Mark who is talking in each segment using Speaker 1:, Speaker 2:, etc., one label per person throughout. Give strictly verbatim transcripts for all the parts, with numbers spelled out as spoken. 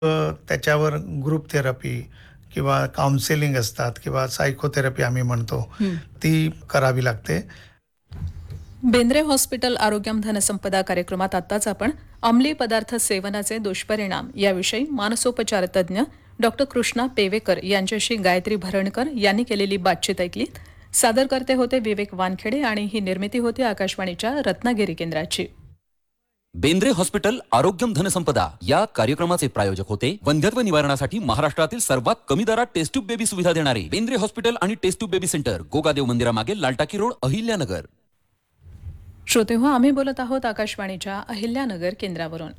Speaker 1: अ, त्याच्यावर group therapy किंवा counselling असतात किंवा सायकोथेरपी आम्ही म्हणतो,
Speaker 2: हं.
Speaker 1: ती करावी लागते.
Speaker 2: बेंद्रे हॉस्पिटल आरोग्यम धनसंपदा कार्यक्रमात आत्ताच आपण अंमली पदार्थ सेवनाचे दुष्परिणाम याविषयी मानसोपचार तज्ज्ञ डॉक्टर कृष्णा पेवेकर यांच्याशी गायत्री भरणकर यांनी केलेली बातचीत ऐकली. सादर करते होते विवेक वानखेडे आणि ही निर्मिती होती आकाशवाणीच्या रत्नागिरी केंद्राची.
Speaker 3: बेंद्रे हॉस्पिटल आरोग्यम धनसंपदा या कार्यक्रमाचे प्रायोजक होते वंध्यत्व निवारणासाठी महाराष्ट्रातील सर्वात कमी दरात टेस्ट ट्यूब बेबी सुविधा देणारे बेंद्रे हॉस्पिटल आणि taste tube baby centre, Gogadev मंदिरामागे, लालटाकी road, Ahilyanagar.
Speaker 2: श्रोते हो, आम्ही बोलत आहोत आकाशवाणीच्या अहिल्यानगर केंद्रावरून.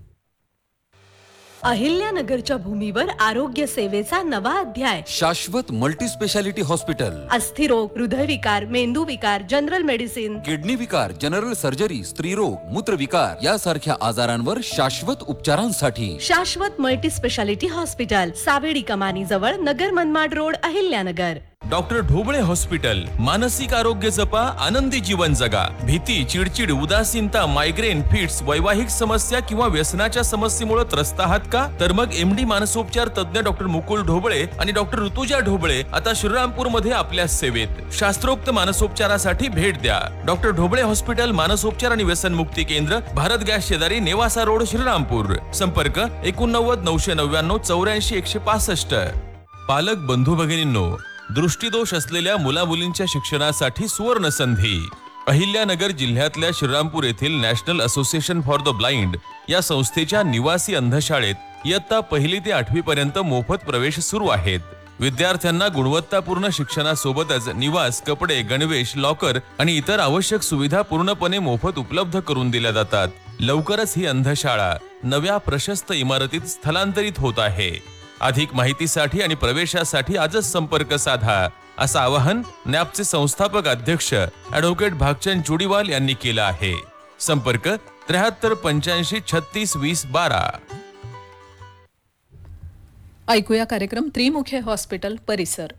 Speaker 4: अहिल्यानगरच्या भूमीवर आरोग्य सेवेचा नवा अध्याय.
Speaker 3: शाश्वत मल्टी स्पेशालिटी हॉस्पिटल.
Speaker 4: अस्थिरोग, हृदयविकार, मेंदूविकार, जनरल मेडिसिन,
Speaker 3: किडनी विकार, जनरल सर्जरी, स्त्रीरोग, मूत्रविकार यासारख्या आजारांवर शाश्वत उपचारांसाठी
Speaker 4: शाश्वत मल्टी स्पेशालिटी हॉस्पिटल, सावेडी कमानी जवळ, Nagar Manmad road, Ahilyanagar.
Speaker 5: Doctor Dhoble hospital. मानसिक आरोग्य जपा, आनंदी जीवन जगा. भीती, चिडचिड, उदासीनता, मायग्रेन, फिट्स, वैवाहिक समस्या किंवा व्यसनाच्या समस्येमुळे त्रस्त आहात का? तर मग एमडी मानसोपचार तज्ञ डॉक्टर मुकुल ढोबळे आणि डॉक्टर ऋतुजा ढोबळे आता श्रीरामपूर मध्ये आपल्या सेवेत. शास्त्रोक्त मानसोपचारासाठी भेट द्या. डॉक्टर ढोबळे हॉस्पिटल, मानसोपचार आणि व्यसनमुक्ती केंद्र, भारत गॅस शेजारी, नेवासा रोड, श्रीरामपूर. संपर्क एकोणनव्वद नऊशे नव्याण्णव चौऱ्याऐंशी एकशे पासष्ट. पालक बंधू भगिनींनो, दृष्टिदोष असलेल्या मुलामुलींच्या शिक्षणासाठी सुवर्ण संधी. अहिल्यानगर जिल्ह्यातल्या श्रीरामपूर येथील national association for the blind या संस्थेच्या निवासी अंधशाळेत इयत्ता पहिली ते आठवी पर्यंत मोफत प्रवेश सुरू आहेत. विद्यार्थ्यांना गुणवत्तापूर्ण शिक्षणासोबतच निवास, कपडे, गणवेश, लॉकर आणि इतर आवश्यक सुविधा पूर्णपणे मोफत उपलब्ध करून दिल्या जातात. लवकरच ही अंधशाळा नव्या प्रशस्त इमारतीत स्थलांतरित होत आहे. अधिक माहितीसाठी आणि प्रवेशासाठी आजच संपर्क साधा, असं आवाहन नॅपचे संस्थापक अध्यक्ष ॲडव्होकेट भागचंद चुडीवाल यांनी केलं आहे. संपर्क त्र्याहत्तर पंच्याऐंशी छत्तीस वीस बारा.
Speaker 2: ऐकूया कार्यक्रम त्रिमुखे हॉस्पिटल परिसर.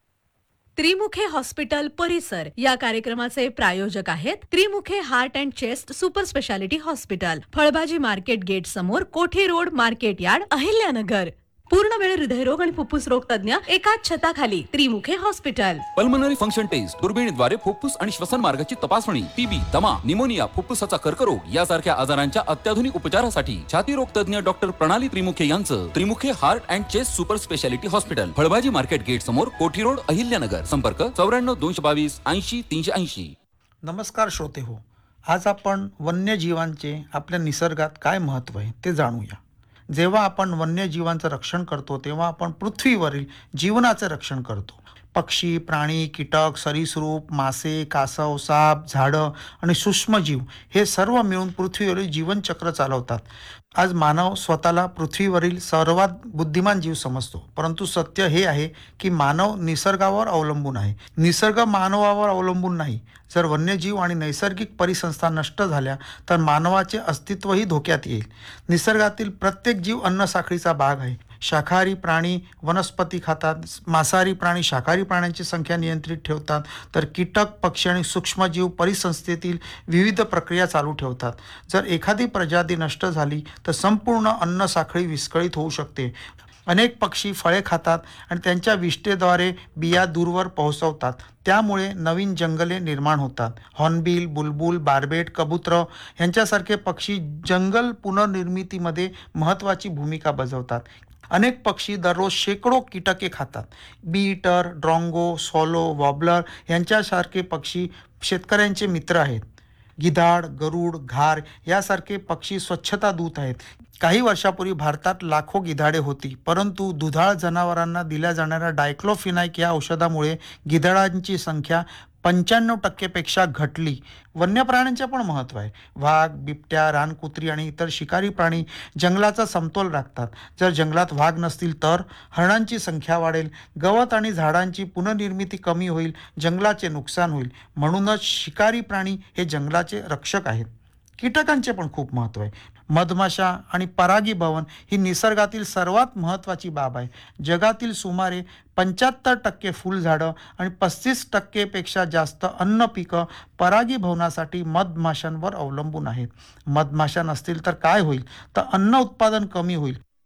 Speaker 4: त्रिमुखे हॉस्पिटल परिसर या कार्यक्रमाचे प्रायोजक आहेत Trimukhe heart and chest super speciality hospital, फळभाजी मार्केट गेट समोर, कोठी रोड, मार्केट यार्ड, अहिल्यानगर. पूर्ण वेळ हृदयरोग आणि फुफ्फुस रोग तज्ञ एकाच छताखाली. Trimukhe hospital.
Speaker 3: Pulmonary function taste, दुर्बिणीद्वारे फुफ्फुस आणि श्वसन मार्गाची तपासणी, टीबी, दमा, निमोनिया, फुफ्फुसाचा कर्करोग यासारख्या आजारांच्या अत्याधुनिक उपचारासाठी छाती रोग तज्ञ डॉक्टर प्रणाली त्रिमुखे यांचं Trimukhe heart and chest super speciality hospital, फळभाजी मार्केट गेट समोर, कोठी रोड, अहिल्यानगर. संपर्क चौऱ्याण्णव दोनशे बावीस ऐंशी तीनशे ऐंशी.
Speaker 1: नमस्कार श्रोते हो, आज आपण वन्यजीवांचे आपल्या निसर्गात काय महत्त्व आहे ते जाणूया. जेव्हा आपण वन्यजीवांचं रक्षण करतो तेव्हा आपण पृथ्वीवरील जीवनाचे रक्षण करतो. पक्षी, प्राणी, कीटक, सरीसृप, मासे, कासव, साप, झाडं आणि सूक्ष्मजीव हे सर्व मिळून पृथ्वीवरील जीवनचक्र चालवतात. आज मानव स्वतःला पृथ्वीवरील सर्वात बुद्धिमान जीव समजतो, परंतु सत्य हे आहे की मानव निसर्गावर अवलंबून आहे, निसर्ग मानवावर अवलंबून नाही. जर वन्यजीव आणि नैसर्गिक परिसंस्था नष्ट झाल्या तर मानवाचे अस्तित्वही धोक्यात येईल. निसर्गातील प्रत्येक जीव अन्नसाखळीचा भाग आहे. शाकाहारी प्राणी वनस्पती खातात, मांसाहारी प्राणी शाकाहारी प्राण्यांची संख्या नियंत्रित ठेवतात, तर कीटक, पक्षी आणि सूक्ष्मजीव परिसंस्थेतील विविध प्रक्रिया चालू ठेवतात. जर एखादी प्रजाती नष्ट झाली तर संपूर्ण अन्नसाखळी विस्कळीत होऊ शकते. अनेक पक्षी फळे खातात आणि त्यांच्या विष्ठेद्वारे बिया दूरवर पोहोचवतात, त्यामुळे नवीन जंगले निर्माण होतात. हॉर्नबिल, बुलबुल, बार्बेट, कबूतर यांच्यासारखे पक्षी जंगल पुनर्निर्मितीमध्ये महत्त्वाची भूमिका बजावतात. अनेक पक्षी दररोज शेकडो कीटके खातात. बीटर, ड्रॉंगो, सॉलो, वॉबलर यांच्यासारखे पक्षी शेतकऱ्यांचे मित्र आहेत. गिधाड, गरुड, घार यासारखे पक्षी स्वच्छता दूत आहेत. काही वर्षापूर्वी भारतात लाखो गिधाडे होती, परंतु दुधाळ जनावरांना दिल्या जाणाऱ्या डायक्लोफिनाक या औषधामुळे गिधाडांची संख्या पंच्याण्णव टक्केपेक्षा घटली. वन्य प्राण्यांचे पण महत्त्व आहे. वाघ, बिबट्या, रानकुत्री आणि इतर शिकारी प्राणी जंगलाचा समतोल राखतात. जर जंगलात वाघ नसतील तर हरणांची संख्या वाढेल, गवत आणि झाडांची पुनर्निर्मिती कमी होईल, जंगलाचे नुकसान होईल. म्हणूनच शिकारी प्राणी हे जंगलाचे रक्षक आहेत. कीटकांचे पण खूप महत्त्व आहे. मधमाशा आणि परागीभवन ही निसर्गातील सर्वात महत्त्वाची बाब आहे. जगातील सुमारे पंच्याहत्तर टक्के फुलझाडं आणि पस्तीस टक्केपेक्षा जास्त अन्न पिकं परागीभवनासाठी मधमाशांवर अवलंबून आहेत. मधमाशा नसतील तर काय होईल? तर अन्न उत्पादन कमी होईल,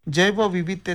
Speaker 1: जैवविविधते